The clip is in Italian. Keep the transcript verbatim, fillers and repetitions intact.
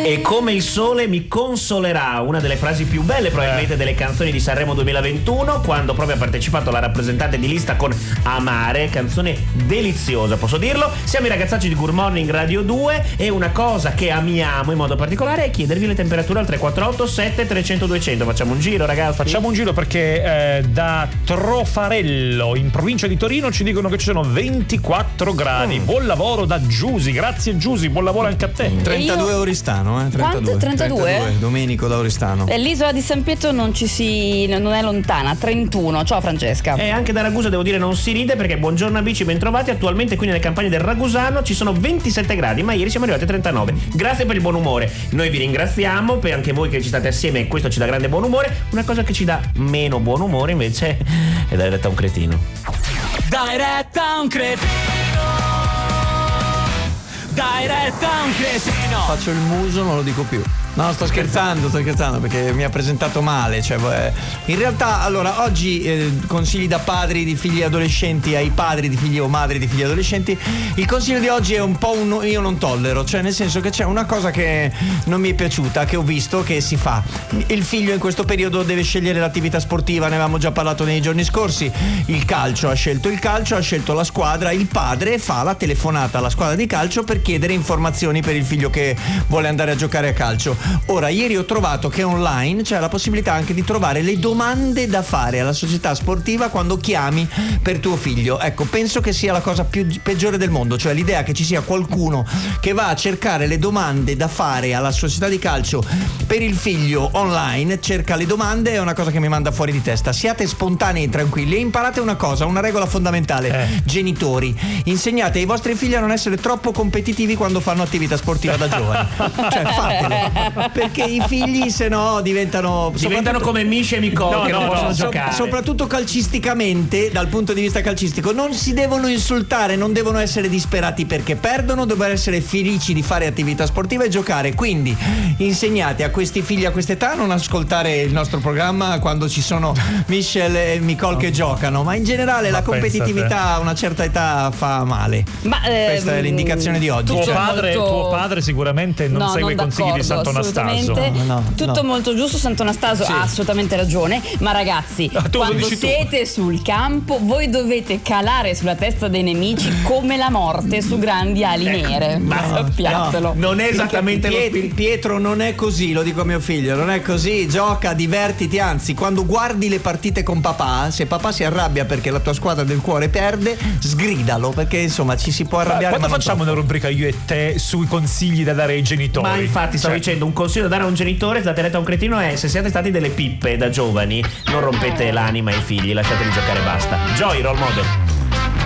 E come il sole mi consolerà, una delle frasi più belle probabilmente delle canzoni di Sanremo duemilaventuno, quando proprio ha partecipato la rappresentante di lista con Amare, canzone deliziosa, posso dirlo. Siamo i ragazzacci di Good Morning Radio due e una cosa che amiamo in modo particolare è chiedervi le temperature al tre quattro otto sette trecento duecento. Facciamo un giro, ragazzi? Facciamo un giro perché eh, da Trofarello in provincia di Torino ci dicono che ci sono ventiquattro gradi. Mm. Buon lavoro da Giusy, grazie Giusy, buon lavoro anche a te. trentadue io... Oristano, eh? trentadue. trentadue? trentadue, Domenico da Oristano. E l'isola di San Pietro non ci si non è lontana, trentuno. Ciao Francesca. E anche da Ragusa devo dire non si ride, perché buongiorno amici, bentrovati. Attualmente qui nelle campagne del Ragusano ci sono ventisette gradi, ma ieri siamo arrivati a trentanove. Grazie per il buon umore, noi vi ringraziamo, per anche voi che ci state assieme, e questo ci dà grande buon umore. Una cosa che ci dà meno buon umore invece è dare retta a un cretino. Dai retta a un cretino. Dai retta a un cretino. Faccio il muso, non lo dico più. No, sto scherzando, sto scherzando perché mi ha presentato male. Cioè, eh, in realtà, allora, oggi eh, consigli da padri di figli adolescenti ai padri di figli o madri di figli adolescenti. Il consiglio di oggi è un po' un io non tollero, cioè nel senso che c'è una cosa che non mi è piaciuta, che ho visto che si fa. Il figlio in questo periodo deve scegliere l'attività sportiva, ne avevamo già parlato nei giorni scorsi. Il calcio, ha scelto il calcio, ha scelto la squadra. Il padre fa la telefonata alla squadra di calcio per chiedere informazioni per il figlio che vuole andare a giocare a calcio. Ora, ieri ho trovato che online c'è la possibilità anche di trovare le domande da fare alla società sportiva quando chiami per tuo figlio. Ecco, penso che sia la cosa più peggiore del mondo, cioè l'idea che ci sia qualcuno che va a cercare le domande da fare alla società di calcio per il figlio online, cerca le domande, è una cosa che mi manda fuori di testa. Siate spontanei e tranquilli e imparate una cosa, una regola fondamentale. Eh. Genitori, insegnate ai vostri figli a non essere troppo competitivi quando fanno attività sportiva da giovani. Cioè, fatelo. Perché i figli se no diventano diventano come Misha e Micò, no, che no, non possono no, giocare. Soprattutto calcisticamente, dal punto di vista calcistico, non si devono insultare, non devono essere disperati perché perdono, devono essere felici di fare attività sportiva e giocare. Quindi insegnate a questi figli a quest'età a non ascoltare il nostro programma quando ci sono Michel e Nicole che giocano, ma in generale ma la competitività a una certa età fa male. Ma, questa ehm, è l'indicazione di oggi. Tuo cioè, padre, molto... tuo padre sicuramente non no, segue non i consigli di Santo Anastaso. Assolutamente, no, no, tutto no. molto giusto. Santo Anastaso Sì. ha assolutamente ragione, ma ragazzi, Ah, tu lo quando dici siete sul campo voi dovete calare sulla testa dei nemici come la morte su grandi ali nere, ma no, sappiatelo. no, non è esattamente Pietro, lo spirito. Pietro non è così, lo dico a mio figlio, non è così, gioca, divertiti, anzi quando guardi le partite con papà, se papà si arrabbia perché la tua squadra del cuore perde, sgridalo, perché insomma ci si può arrabbiare. Quando ma non facciamo troppo. una rubrica io e te sui consigli da dare ai genitori? Ma infatti stavo Cioè, dicendo, un consiglio da dare a un genitore, date retta a un cretino, è: se siete stati delle pippe da giovani, non rompete l'anima ai figli, lasciateli giocare, basta. Joy, role model.